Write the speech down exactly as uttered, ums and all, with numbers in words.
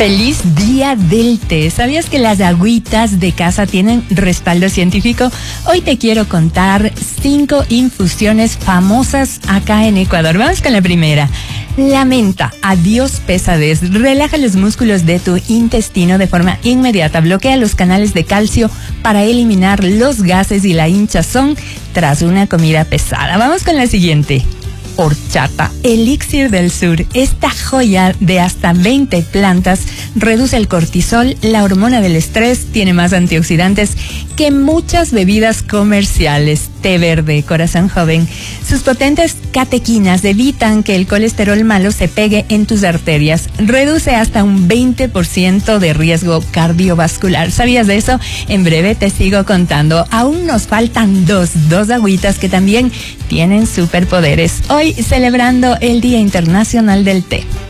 Feliz día del té. ¿Sabías que las agüitas de casa tienen respaldo científico? Hoy te quiero contar cinco infusiones famosas acá en Ecuador. Vamos con la primera. La menta, adiós pesadez, relaja los músculos de tu intestino de forma inmediata, bloquea los canales de calcio para eliminar los gases y la hinchazón tras una comida pesada. Vamos con la siguiente. Horchata, elixir del sur. Esta joya de hasta veinte plantas reduce el cortisol, la hormona del estrés, tiene más antioxidantes que muchas bebidas comerciales. Té verde, corazón joven. Sus potentes catequinas evitan que el colesterol malo se pegue en tus arterias. Reduce hasta un veinte por ciento de riesgo cardiovascular. ¿Sabías de eso? En breve te sigo contando. Aún nos faltan dos, dos agüitas que también tienen superpoderes. Hoy celebrando el Día Internacional del Té.